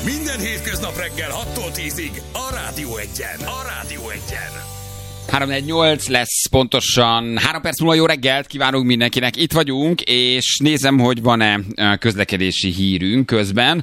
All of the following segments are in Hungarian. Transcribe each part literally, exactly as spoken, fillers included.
Minden hétköznap reggel hattól tízig a Rádió Egyen. A Rádió Egyen. három negyvennyolc lesz pontosan. Három perc múlva jó reggelt kívánunk mindenkinek. Itt vagyunk, és nézem, hogy van-e közlekedési hírünk közben.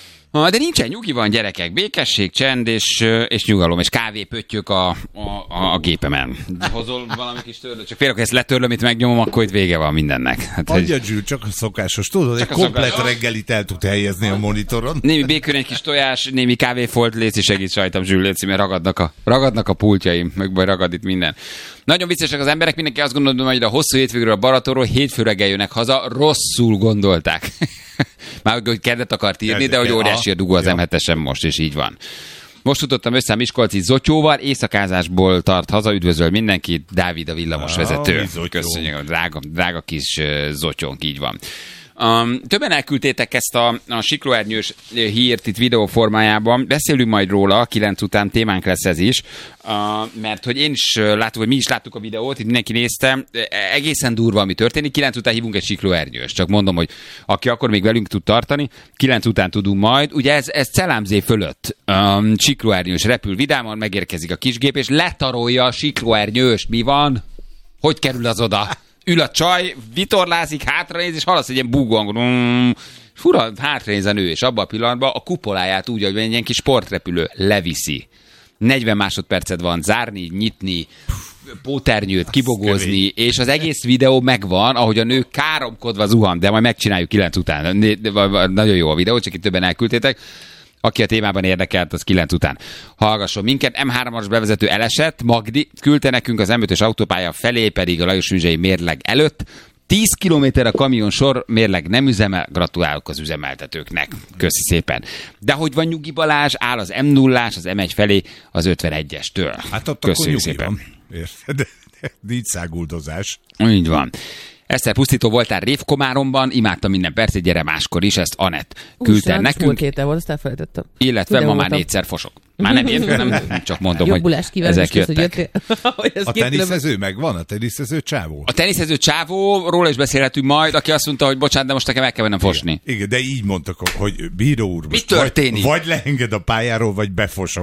De nincsen, nyugi van, gyerekek. Békesség, csend és, és nyugalom, és kávépöttyök a, a, a gépemen. Hozol valami kis törlőt? Csak félre, hogy ezt letörlöm, itt megnyomom, akkor itt vége van mindennek. Hát, adja, hogy... Zsül, csak a szokásos. Tudod, egy komplet reggelit el tud helyezni a monitoron. Némi békön, egy kis tojás, némi kávéfolt, léci segíts rajtam, Zsül, léci, mert ragadnak a, ragadnak a pultjaim, meg baj ragad itt minden. Nagyon viccesak az emberek, mindenki azt gondolja, hogy a hosszú hétvégről a Balatonról hétfő reggel jönnek haza, rosszul gondolták. Már hogy kedvet akart írni, de hogy óriási a dugó az em hetesen most, és így van. Most futottam össze a miskolci Zotyóval, éjszakázásból tart haza, üdvözöl mindenkit, Dávid a villamosvezető. Köszönjük, a drága, drága kis Zotyónk, így van. Um, többen elküldtétek ezt a, a siklóernyős hírt itt videóformájában. Beszélünk majd róla, kilenc után témánk lesz ez is, uh, mert hogy én is láttuk, hogy mi is láttuk a videót, itt mindenki nézte, egészen durva, ami történik. Kilenc után hívunk egy siklóernyős, csak mondom, hogy aki akkor még velünk tud tartani, kilenc után tudunk majd. Ugye ez, ez Celámzé fölött um, siklóernyős repül vidáman, megérkezik a kisgép, és letarolja a siklóernyőst. Mi van? Hogy kerül az oda? Ül a csaj, vitorlázik, hátranéz, és hallasz egy ilyen búgóhangot. Mm, fura, hátranéz a nő, és abban a pillanatban a kupoláját úgy, hogy egy ilyen kis sportrepülő leviszi. negyven másodpercet van zárni, nyitni, póternyőt kibogózni, és az egész videó megvan, ahogy a nő káromkodva zuhan, de majd megcsináljuk kilenc után. Nagyon jó a videó, csak itt többen elküldtétek. Aki a témában érdekelt, az kilenc után hallgasson minket. em hármas bevezető elesett, Magdi küldte nekünk az em ötös autópálya felé, pedig a Lajos Műzsei mérleg előtt. tíz kilométer a kamion sor, mérleg nem üzemel, gratulálok az üzemeltetőknek. Köszi szépen. De hogy van Nyugi Balázs, áll az em nullás, az em egy felé az ötvenegyestől. Hát ott köszönjük szépen. Érted? Nincs száguldozás. Így van. Egyszer pusztító voltál Révkomáromban, imádtam minden percet, gyere máskor is, ezt Anett küldte Úristen, nekünk. múlt héten volt, azt elfelejtettem. Illetve ma már négyszer fosok. Már nem értem, nem csak mondom, hogy ezek jöttek. A teniszező megvan? A teniszező csávó? A teniszező csávó, róla is beszélhetünk majd, aki azt mondta, hogy bocsánat, de most nekem el kell mennem fosni. Igen, igen, de így mondtak, hogy bíró úr, mi történik? Vagy, vagy leenged a pályáról, vagy befosom.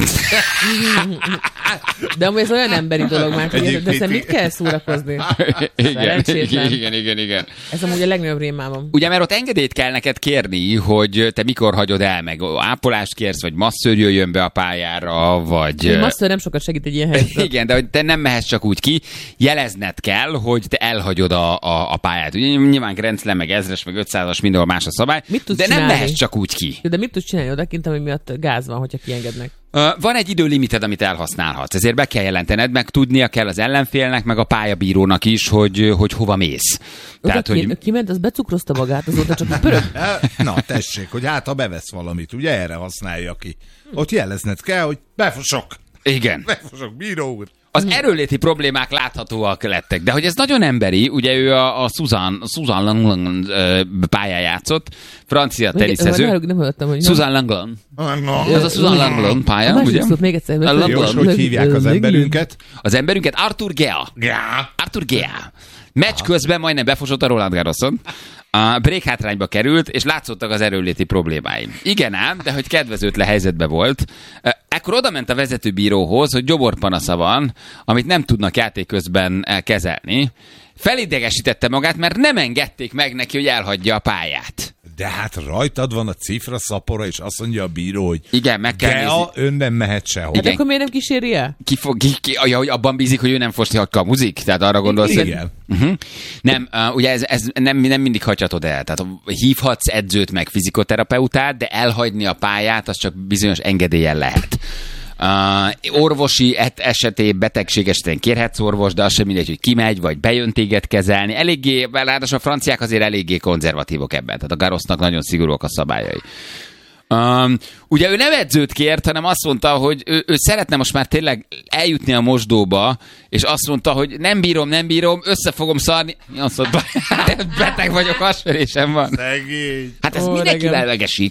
De amúgy ez olyan emberi dolog már, hogy de ezt mit kell szórakozni? Igen, igen, igen, igen. Ez amúgy a legnagyobb rémálom. Ugye, mert ott engedélyt kell neked kérni, hogy te mikor hagyod el, meg ápolást kérsz, vagy masszőr jöjjön be a pályára, vagy... A masszőr nem sokat segít egy ilyen helyzetben. Igen, de hogy te nem mehetsz csak úgy ki, jelezned kell, hogy te elhagyod a, a, a pályát. Ugye nyilván Grenzlen, meg ezres, meg ötszázas, mindenhol más a szabály, de csinálni? Nem mehetsz csak úgy ki. De mit tudsz csinálni odakint, ami miatt gáz van, hogyha kiengednek? Van egy időlimited, amit elhasználhatsz, ezért be kell jelentened, meg tudnia kell az ellenfélnek, meg a pályabírónak is, hogy, hogy hova mész. Tehát, ki, hogy... Kiment, az becukrozta magát, azóta csak pörög. Na, tessék, hogy hát ha bevesz valamit, ugye erre használja ki. Ott jelezned kell, hogy befosok. Igen. Befosok, bíró úr. Az erőléti problémák láthatóak lettek, de hogy ez nagyon emberi, ugye ő a, a Susan, Susan Langlan pályán játszott, francia teniszező. Nem hallottam, hogy... Susan Langlan. Ez a Susan Langlan pálya, a ugye? Szót még egyszer. Jó, hogy hívják az emberünket? Az emberünket Arthur Gea. Gea. Arthur Gea. Meccs közben majdnem befosott a Roland Garroson. A break hátrányba került, és látszottak az erőléti problémái. Igen ám, de hogy kedvezőtlen helyzetben volt. Ekkor oda ment a vezetőbíróhoz, hogy gyoborpanasza van, amit nem tudnak játék közben kezelni. Felidegesítette magát, mert nem engedték meg neki, hogy elhagyja a pályát. De hát rajtad van a cifra szapora, és azt mondja a bíró, hogy igen, meg kell nézni. Ön nem mehet sehol. Hát akkor miért nem kíséri el? Ki fog, ki, ki, ja, hogy abban bízik, hogy ő nem fosti, ha kamuzik? Tehát arra gondolsz, igen. Hogy... Uh-huh. Nem, uh, ugye ez, ez nem, nem mindig hagyhatod el. Tehát hívhatsz edzőt meg fizikoterapeutát, de elhagyni a pályát, az csak bizonyos engedéllyel lehet. Uh, orvosi et- esetén, betegség esetén kérhetsz orvos, de az sem mindegy, hogy kimegy, vagy bejön téged kezelni. Eléggé, ráadásul a franciák azért eléggé konzervatívok ebben, tehát a Garrosnak nagyon szigorúak a szabályai. Um, ugye ő nem edzőt kért, hanem azt mondta, hogy ő, ő szeretne most már tényleg eljutni a mosdóba, és azt mondta, hogy nem bírom, nem bírom, össze fogom szarni. Azt mondta, beteg vagyok, hasverésem van. Szegény. Hát ez Ó, mindenki regem. lelvegesik.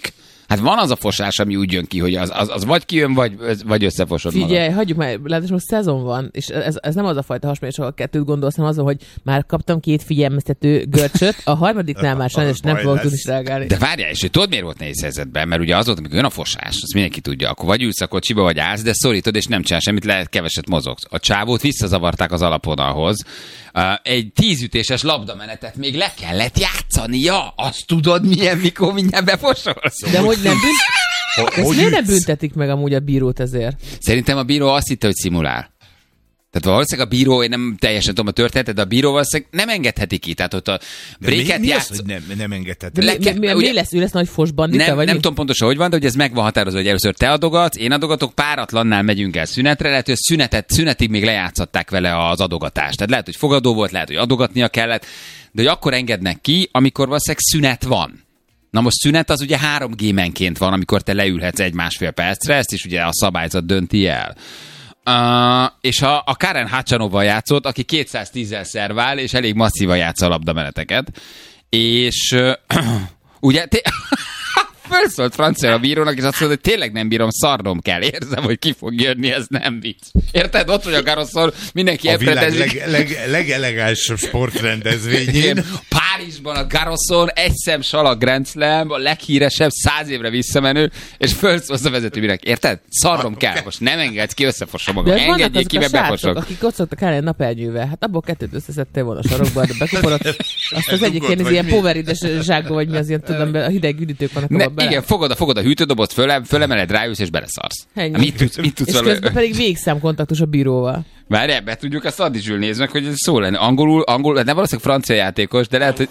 Hát van az a fosás, ami úgy jön ki, hogy az, az, az vagy kijön, vagy, vagy összefosod magad. Figyelj, hagyjuk már, látod, most szezon van, és ez, ez nem az a fajta hasonlás, ahol kettőt gondolsz, hanem azon, hogy már kaptam két figyelmeztető görcsöt, a harmadiknál már sajnos nem fogok tudni reagálni. De várjál, és hogy tudod, miért volt nehéz helyzetben? Mert ugye az volt, amikor jön a fosás, azt mindenki tudja, akkor vagy ülsz a kocsiba, vagy állsz, de szorítod, és nem csinál semmit, lehet keveset mozogsz. A csávót visszazavarták az alapvonalhoz. Egy tízütéses labdamenetet még le kellett játszania. Azt tudod, milyen, mikor mindjárt befosolsz. De hogy nem bünt... Ezt miért nem büntetik meg amúgy a bírót ezért? Szerintem a bíró azt hitte, hogy szimulál. Tehát valószínűleg a bíró, én nem teljesen tudom a történetet, de a bíró valószínűleg nem engedheti ki. Tehát ott a bréket mi, mi játsz... az, hogy nem, nem engedheti? De mi, mi, mi, mi lesz? Ő lesz nagy fos bandita? Nem, vagy nem mi? tudom pontosan, hogy van, de hogy ez meg van határozva, hogy először te adogatsz, én adogatok, páratlannál megyünk el szünetre, lehet, hogy a szünetet, szünetig még lejátszották vele az adogatást. Tehát lehet, hogy fogadó volt, lehet, hogy adogatnia kellett, de hogy akkor engednek ki, amikor valószínűleg szünet van. Na most szünet az ugye három gémenként van, amikor te leülhetsz egy-másfél percre, ezt is ugye a szabályzat dönti el. Uh, és a, a Karen Hachanovval játszott, aki kétszáztízzel szervál, és elég masszívan játsza a labdameneteket. És uh, ugye... Té- Fölszólt francia a bírónak, és azt mondta, hogy tényleg nem bírom, szarnom kell. Érzem, hogy ki fog jönni, ez nem vicc. Érted? Ott vagy a Garroszon, mindenki a világ elpretezik. leg, leg, legelegánsabb sportrendezvényén. Párizsban a Garroszon, egy szem salag Grand Slam, a leghíresebb, száz évre visszamenő, és fölszólsz a vezetőbírek. Érted? Szarnom kell. Most nem engedsz ki, összefosom magam. Engedjék ki, mert befosok. Akik ott szoktak állni napelnyővel. Hát abból kettőt összeszedtél volna a sarokba, de bekuporod. Azt az egyik ilyen, ilyen poverides zsákba, vagy mi az ilyen, tudom, a hideg üdítők vannak abban bele. Igen, fogod a, fogod a hűtődobot, föle, fölemeled, ráülsz, és beleszarsz. Ennyi. Mit tudsz, mit tudsz és valami... közben pedig végszámkontaktus a bíróval. Várj, ebbe tudjuk azt addig Zsül, nézd meg, hogy ez szó lenne. Angolul, angolul, nem valószínűleg francia játékos, de lehet, hogy...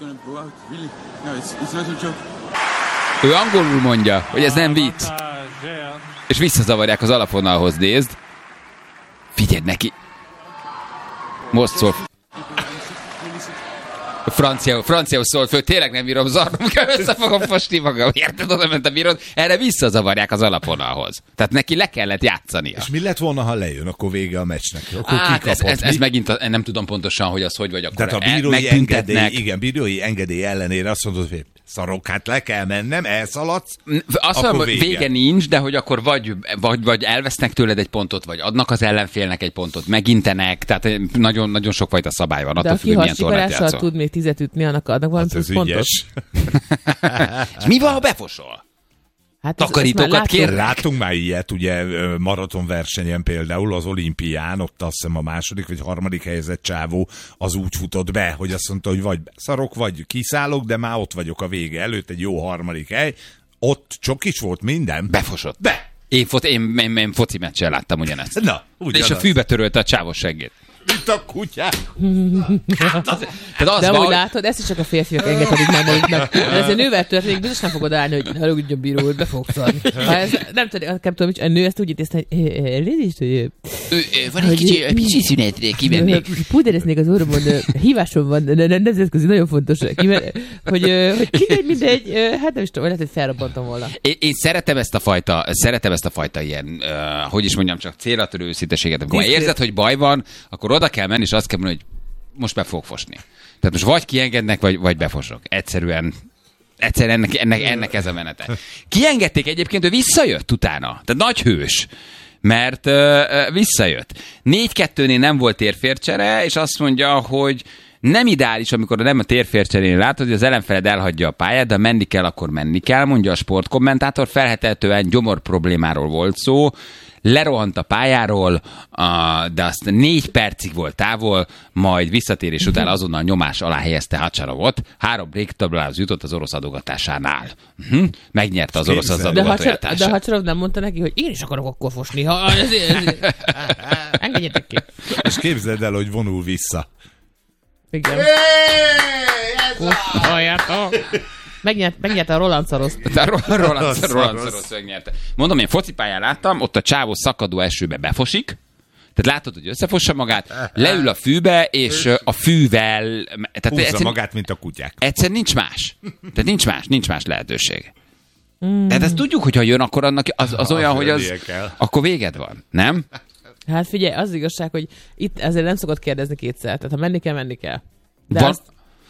Ő angolul mondja, hogy ez nem vicc. És visszazavarják az alapvonalhoz, nézd. Figyeld neki. Most szól. Franciául, franciául szól föl, tényleg nem bírom, zarnom kell, össze fogom fosni magam. Érted, oda ment a bírod, erre visszazavarják az alapvonalhoz. Tehát neki le kellett játszania. És mi lett volna, ha lejön, akkor vége a meccsnek? Akkor hát ez, ez, ez mi? megint, a, nem tudom pontosan, hogy az hogy vagy akkor. Tehát a bírói engedély, igen, bírói engedély ellenére azt mondod, hogy szarok, hát le kell mennem, elszaladsz, azt mondom, hogy vége. vége nincs, de hogy akkor vagy, vagy, vagy elvesznek tőled egy pontot, vagy adnak az ellenfélnek egy pontot, megintenek, tehát nagyon, nagyon sokfajta szabály van. De aki hasikarással tud még tizet ütni, annak adnak valami plusz pontot. És mi van, ha befosol? Hát takarítókat kér. Láttunk már ilyet, ugye maratonversenyen például az olimpián, ott azt hiszem a második vagy harmadik helyezett csávó az úgy futott be, hogy azt mondta, hogy vagy szarok, vagy kiszállok, de már ott vagyok a vége előtt, egy jó harmadik hely. Ott csokis volt minden. Befosott. Be! Én, fo- én, én, én foci meccsen láttam ugyanezt. Na, ugyanaz. És a fűbe törölte a csávos seggét. Mint a kutyák. Hát az, az de úgy hogy látod, ezt is csak a férfiak engedhetik meg maguknak. Mert ez a nővel történik, biztos nem fogod állni, hogy haragudjon bíró, hogy be fogsz adni. Ha ez, nem tudom, nem tudom, hogy a nő ezt úgy intézte, hogy elnézést, hogy... Van egy kicsi, kicsi szünetre, kivennék. Pudereznék az orromon, hívásom van, nemzetközi, nagyon fontos, hogy mindegy, mindegy, hát nem is tudom, lehet, hogy felrabbantam volna. Én, én szeretem ezt a fajta, szeretem ezt a fajta ilyen, uh, hogy is mondjam, csak célra törő őszínteséget. Amikor érzed, hogy baj van, akkor oda kell menni, és azt kell mondani, hogy most be fog fosni. Tehát most vagy kiengednek, vagy, vagy befosok. Egyszerűen, egyszerűen ennek, ennek, ennek ez a menete. Kiengedték egyébként, ő visszajött utána. Tehát nagy hős. Mert uh, visszajött. négy kettőnél nem volt térfércsere, és azt mondja, hogy nem ideális, amikor nem a térfércserén látod, hogy az ellenfeled elhagyja a pályát, de menni kell, akkor menni kell, mondja a sportkommentátor. Feltehetően gyomor problémáról volt szó. Lerohant a pályáról, de azt négy percig volt távol, majd visszatérés után azonnal nyomás alá helyezte Hachanovot. Három breaktablához jutott az orosz adogatásánál. Uh-huh. Megnyerte az orosz az adogatójátását. De Hachanov nem mondta neki, hogy én is akarok akkor fosni. Ha, ez, ez, ez. Engedjetek ki. És képzeld el, hogy vonul vissza. Igen. Megnyert, megnyerte a Roland Szarost. A Roland Szarost megnyerte. Mondom, én focipályán láttam, ott a csávó szakadó esőbe befossik, tehát látod, hogy összefossa magát, leül a fűbe, és a fűvel... Tehát húzza egyszer, magát, mint a kutyák. Egyszer nincs más. Tehát nincs más, nincs más lehetőség. Mm. Tehát ezt tudjuk, hogy ha jön, akkor annak az, az olyan, hogy az... Akkor véged van, nem? Hát figyelj, az igazság, hogy itt ezért nem szokott kérdezni kétszer. Tehát ha menni kell, menni kell. De van, azt...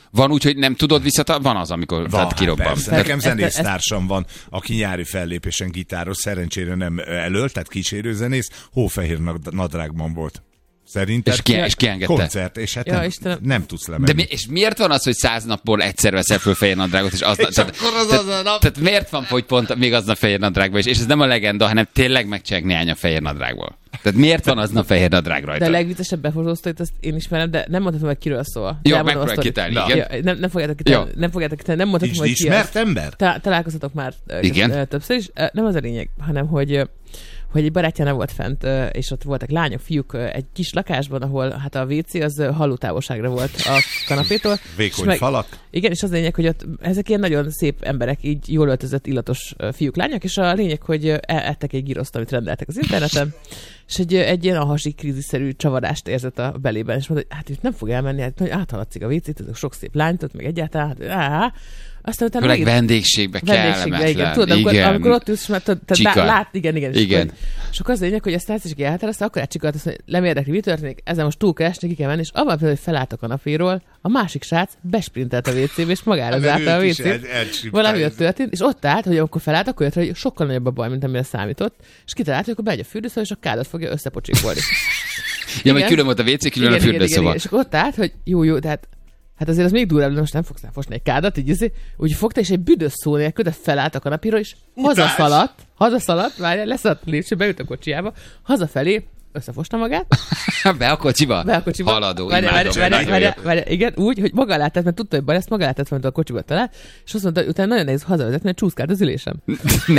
Van úgy, hogy nem tudod visszatartani? Van az, amikor Van, tehát kirobban. persze. Tehát, Nekem zenésztársam van, aki nyári fellépésen gitáros, szerencsére nem elölt, tehát kísérőzenész, hófehér nad- nadrágban volt. Szerintem És ki- és kiengedte. koncert, és hát Ja, nem, Istenem. nem tudsz lemenni. de mi, és miért van az, hogy száz napból egyszer veszel föl fehér nadrágot, és az, És tehát, akkor az tehát, az a nap. tehát miért van, hogy pont még aznap fehér nadrágban is? És ez nem a legenda, hanem tényleg megcsinálják néhány a fehér nadrágból. Tehát miért van aznap fehér nadrág rajta? De a legviccesebb befotóztóit, azt én ismerem, de nem mondhatom, hogy kiről szól. Jó, De elmondom megpróbálj a sztorit. kitálni, igen. Ja, nem, nem fogjátok kitálni, Jó. nem fogjátok kitálni, nem mondhatom, Nincs hogy ki az. ismert ember? Ta- találkoztatok már ö, Igen. ö, többször is. Ö, Nem az a lényeg, hanem hogy ö, hogy egy barátjánál volt fent, ö, és ott voltak lányok, fiúk ö, egy kis lakásban, ahol hát a vé cé az ö, hallótávolságra volt a kanapétól. És Vékony meg- falak. Igen, és az a lényeg, hogy ott ezek ilyen nagyon szép emberek, így jól öltözött, illatos ö, fiúk, lányok, és a lényeg, hogy ö, e- ettek egy giroszt, amit rendeltek az interneten, és egy, ö, egy ilyen ahasi krízisszerű csavarást érzett a belében, és mondta, hogy hát itt nem fog elmenni, hát hogy áthaladszik a vé cét, ezek sok szép lányt ott, meg egyáltalán, hát, áh, aztán utána Főleg megint- vendégségbe vendégségbe, igen. kellemetlen. Tudod, amikor, Igen. amikor ott ülsz, mert tudod, te Csika. lá- lát, igen, igen. És Igen. akkor, és akkor az a lényeg, hogy a srác is elhatározta, akkor átcsikolt, azt mondja, nem érdekli, mi történik, ezen most túl kell esni, ki kell menni, és abban például, hogy felállt a kanapéról, a másik srác besprintelt a vé cébe, és magára zárta a vé cét. Valami ott történt, és ott állt, hogy amikor felállt, akkor jött, rá, hogy sokkal nagyobb a baj, mint amire számított, és kitalált, hogy akkor bemegy a fürdőszoba, és a kádat fogja összepocsikolni. Ja, mert Igen. külön volt a vé cé, külön a fürdőszoba. És akkor ott állt, hogy jó, jó, de hát Hát azért az még durvább, de most nem fogsz elfosni egy kádat, így izé, úgy fogta, és egy büdös szó nélkül, de felállt a kanapíról, és hazaszaladt, hazaszaladt, várjál, leszaladt a lépcső, beült a kocsiába, hazafelé, összefosta magát, Be a kocsiba? be a kocsiba. Haladó, Várjál, imádom. várjál, várjál, nagyon várjál, jó. várjál, igen, úgy, hogy maga látett, mert tudta, hogy baj lesz, maga látett, mert a kocsiba talált, és azt mondta, hogy utána nagyon nehéz hazavezetni, mert csúszkált az ülésem. Ne!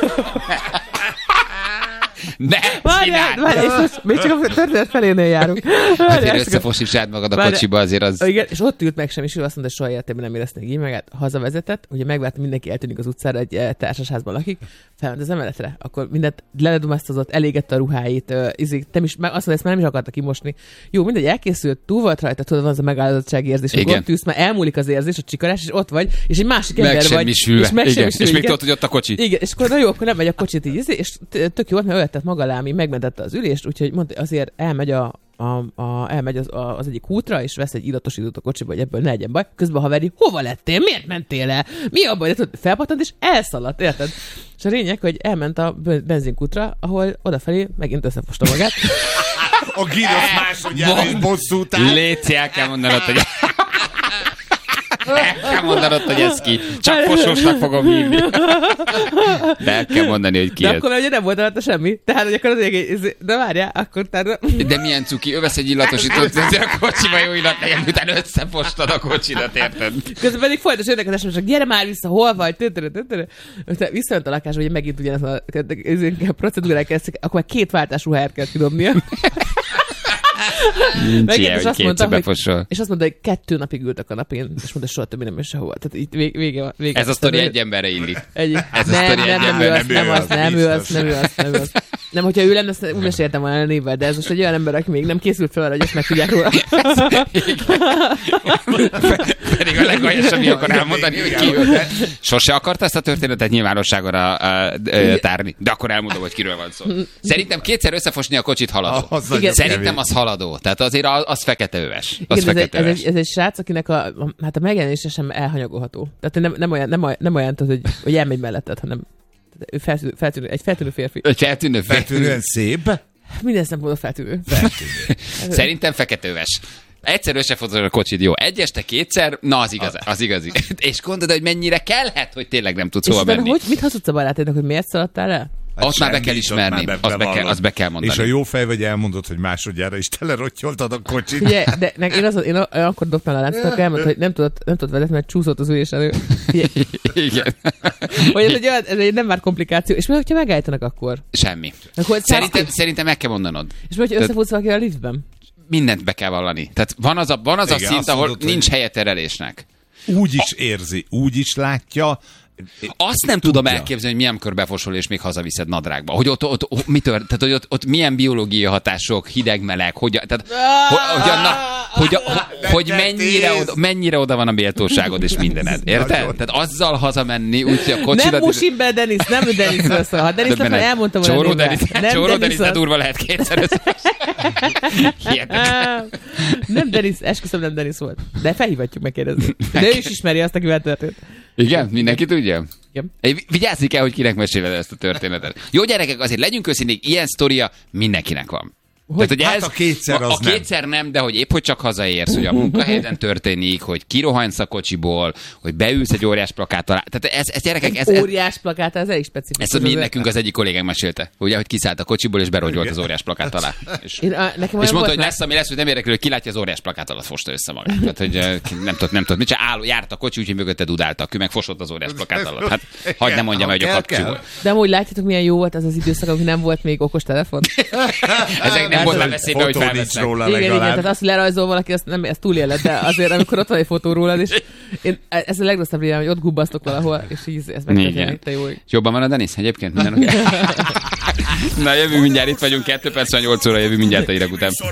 Ne! Várjál, Csináld! várjál, és most még csak a történet felénél járunk. Azért Várjál, összefosítsd magad a Várjál. kocsiba, azért az... Igen, és ott ült meg sem, és ő azt mondta, hogy soha életében nem érezték így meg, hát hazavezetett, ugye megvárta, mindenki eltűnik az utcára, egy eh, társasházban lakik, felment az emeletre, akkor mindent leledumasztozott, elégette a ruháit, uh, izik, nem is, meg azt mondta, ezt már nem is akarta kimosni. Jó, mindegy, elkészült, túl volt rajta, tudod, van az a megállatottsági érzés, amikor Igen. ott ülsz, már elmúlik az érzés, a csikarás, és ott vagy, és egy másik Meg ember vagy, semmisülve. és meg Igen. semmisülve, És még igen. tudod, hogy ott a kocsi. Igen, és akkor na jó, akkor nem megy a kocsit így, izé, és t- tök jó volt, mert öltett maga alá, ami megmentette az ülést, úgyhogy mondta, azért elmegy a, a, a, elmegy az, a, az egyik útra, és vesz egy iratosítót a kocsiba, hogy ebből ne legyen baj. Közben a haveri, hova lettél? Miért mentél el? Mi a baj? De tudod, felpattant, és elszaladt, érted? És a lényeg, hogy elment a be- benzinkútra, ahol odafelé megint összefosta magát. A gírosz másodjára is bosszút áll. Léci, el kell mondanod, hogy... El kell mondanod, hogy ez ki. Csak fosósnak fogom hívni. De el kell mondani, hogy ki De ez. akkor ugye nem volt rajta semmi. Tehát, hogy akkor az egy, de várjál, akkor tehát... De milyen cuki, ő vesz egy illatosítót, ezért a kocsiba jó illat legyen, utána összefostad a kocsidat, érted? Közben pedig folytos érdekezés, most csak gyere már vissza, hol vagy, tötörö, tötörö. Utána visszajött a lakásba, hogy megint ugyanaz a, a procedúrák kezdtek, akkor már két váltás ruháját kell kidobnia. Nincs Megint, ilyen, és hogy azt mondta, kétszer hogy- befosol. És azt mondta, hogy kettő napig ült a kanapén, és mondta, hogy soha többé nem is sehova. Tehát itt vég, vége van. Vége Ez a sztori egy emberre illik. Egy, ez a nem, sztori nem, egy nem, ember, ő az, nem nem ő az, az, nem ő az, biztos. nem ő az, nem ő az. Nem, hogyha ő lenne, azt úgy is értem volna a névvel, de ez most egy olyan ember, aki még nem készült fel arra, hogy ezt meg tudják róla. Pedig a legaljasabb, mi akar elmondani, hogy ki ő. Sose akarta ezt a történetet nyilvánosságra uh, tárni, de akkor elmondom, hogy kiről van szó. Szerintem kétszer összefosni a kocsit haladó. Az nagyon Igen. Szerintem kevés. az haladó. Tehát azért az, az feketeöves. Az Igen, ez, egy, ez, feketeöves. egy, ez egy srác, akinek a, a, hát a megjelenése sem elhanyagolható. Tehát nem, nem olyan, nem, olyan- nem olyan tudod, hogy, hogy elmegy melletted, hanem ő feltűnő, feltűnő, egy feltűnő férfi. Egy feltűnő Feltűnően szép. Minden szempontból feltűnő. Szerintem feketeöves. Egyszer összefotod a kocsid, jó. Egy este, kétszer, na az igaz, az igazi. És gondolod, hogy mennyire kellhet, hogy tényleg nem tudsz És hova utána menni. hogy, mit hazudsz a barátodnak, hogy miért szaladtál el? Hát Azt már be kell semmit, ott ismerni. már Azt be kell- bevallod. azt be kell mondani. És a jó fej vagy elmondod, hogy másodjára is telerotyoltad a kocsit. Ugye, de ne, én, az, én akkor dobtam le a láncot, akkor elmondta, hogy nem tudott, nem tudott vezetni, mert csúszott az ülés elő. Ugye, Igen. hogy ez egy, olyan, ez egy nem már komplikáció. És mi, hogyha megállítanak akkor? Semmi. akkor Szerintem, szerintem meg kell mondanod. És mi, hogyha Tehát- összefutsz valaki a liftben? Mindent be kell vallani. Tehát van az a, van az a Igen, szint, azt ahol mondod, hogy- nincs helye terelésnek. Úgy is érzi, úgy is látja, Azt nem tudom elképzelni, hogy milyen körbefosol, és még hazaviszed nadrágba. Hogy ott, ott, ott, mit tört, tehát, hogy ott, ott milyen biológiai hatások, hideg, meleg, hogy, tehát, hogy, hogy, anna, hogy, hogy, hogy mennyire, oda, mennyire oda van a méltóságod és mindened. Érted? Tehát azzal hazamenni, úgy, a kocsidat... Nem musim be, Denis, nem Denisről szól. Ha Denis nem elmondtam volna. Csóró Denis, Csóró Denis, de durva lehet kétszer. Nem Denis, esküszöm, nem Denis volt. De felhívatjuk megkérdezni. De ő is ismeri azt, akivel történt. Igen? Mindenki tudja? Igen. Vigyázzni kell, hogy kinek meséled ezt a történetet. Jó gyerekek, azért legyünk őszinték, ilyen sztoria mindenkinek van. Hogy, Tehát, hogy hát ez, a kétszer az a, a nem. kétszer nem, de hogy épp hogy csak hazaérsz, hogy a munkahelyen történik, hogy kirohansz a kocsiból, hogy beülsz egy óriás plakát alá. Tehát ez, ez gyerekek, ez, ez, óriás plakát, ez elég specifikus. ezt mi, nekünk az egyik kollégánk mesélte, ugye, hogy kiszállt a kocsiból és berogyolt az óriás plakát alá. És, Én, a, nekem és mondta, hogy már... lesz, ami lesz, hogy nem érdekül, hogy kilátja az óriás plakát alatt, fosta össze magát. Tehát, hogy eh, nem tudott, nem tudott, mit csinál, álló, járt a kocsi, úgyhogy mögötte dudáltak, ő meg fosott az óriás plakát alatt. Hát, hagyd nem mondjam, hogy a kapcsoló. De amúgy látjátok, milyen jó volt az az időszak, amikor nem volt még okos telefon. Ezek nem volt már veszélybe, hogy felvesznek. Igen, igen, tehát azt, hogy lerajzol valaki, azt nem, ezt túléled, de azért, amikor ott van egy fotó rólad, és én, ez a legrosszabb ilyen, hogy ott gubbasztok valahol, és így ez megtörténik, te jó. Jobban van a Denis egyébként? Minden okay. Na, jövő mindjárt, itt vagyunk, kettő perc, nyolc óra, jövő mindjárt a hírek után.